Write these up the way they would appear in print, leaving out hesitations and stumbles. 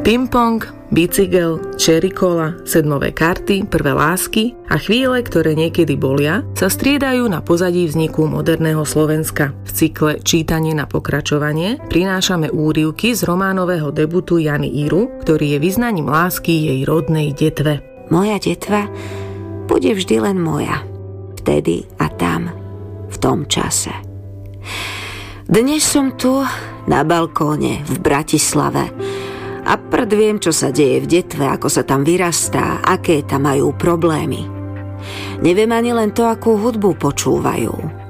Ping-pong, bicykel, cherry cola, sedmové karty, prvé lásky a chvíle, ktoré niekedy bolia, sa striedajú na pozadí vzniku moderného Slovenska. V cykle Čítanie na pokračovanie prinášame úryvky z románového debutu Jany Íru, ktorý je vyznaním lásky jej rodnej detve. Moja detva bude vždy len moja. Vtedy a tam, v tom čase. Dnes som tu na balkóne v Bratislave a viem, čo sa deje v detve, ako sa tam vyrastá, aké tam majú problémy. Neviem ani len to, akú hudbu počúvajú.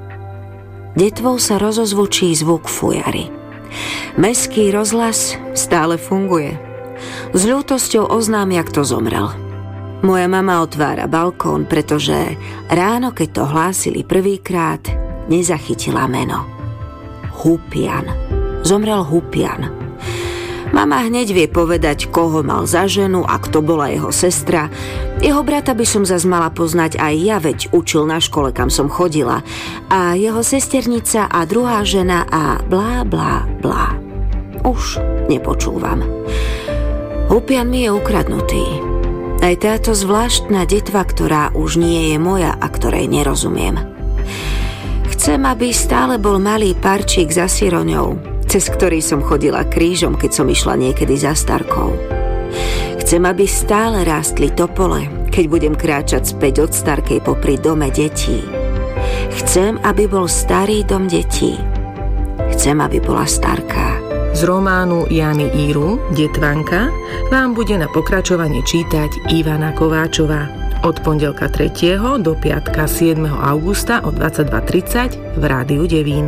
Detvou sa rozozvučí zvuk fujary. Mestský rozhlas stále funguje. S ľútosťou oznámia, kto zomrel. Moja mama otvára balkón, pretože ráno, keď to hlásili prvýkrát, nezachytila meno. Hupian. Zomrel Hupian. Mama hneď vie povedať, koho mal za ženu a kto bola jeho sestra. Jeho brata by som zas mala poznať aj ja, veď učil na škole, kam som chodila. A jeho sesternica a druhá žena a blá, blá, blá. Už nepočúvam. Hupian mi je ukradnutý. Aj táto zvláštna detva, ktorá už nie je moja a ktorej nerozumiem. Chcem, aby stále bol malý parčík za siroňou, cez ktorý som chodila krížom, keď som išla niekedy za starkou. Chcem, aby stále rástli topole, keď budem kráčať späť od starkej popri dome detí. Chcem, aby bol starý dom detí. Chcem, aby bola starká. Z románu Jany Íru, Detvanka, vám bude na pokračovanie čítať Ivana Kováčová. Od pondelka 3. do piatka 7. augusta o 22:30 v Rádiu Devín.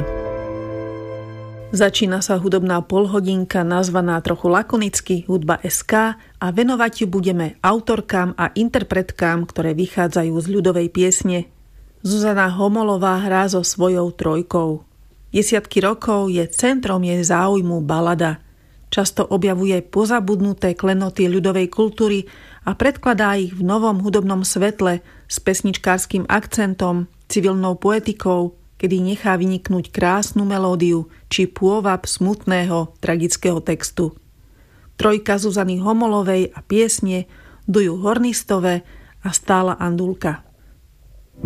Začína sa hudobná polhodinka nazvaná trochu lakonicky Hudba.sk a venovať ju budeme autorkám a interpretkám, ktoré vychádzajú z ľudovej piesne. Zuzana Homolová hrá so svojou trojkou. Desiatky rokov je centrom jej záujmu balada. Často objavuje pozabudnuté klenoty ľudovej kultúry a predkladá ich v novom hudobnom svetle s pesničkárskym akcentom, civilnou poetikou, kedy nechá vyniknúť krásnu melódiu či pôvab smutného, tragického textu. Trojka Zuzany Homolovej a piesne Dujú Hornistové a Stála Andulka.